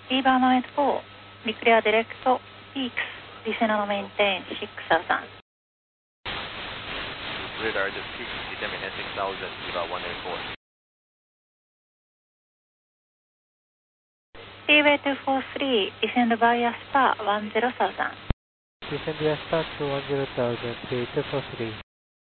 Viva moment 4, declare direct peaks, descend maintain 6000. Radar to peak, determine 6000, Viva 184. Seaway 243, descend via star 10000. Descend via star to 100,000, 243.